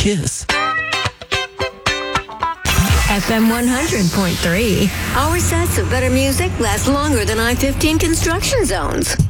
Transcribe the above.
Kiss. FM 100.3. Our sets of better music last longer than I-15 construction zones.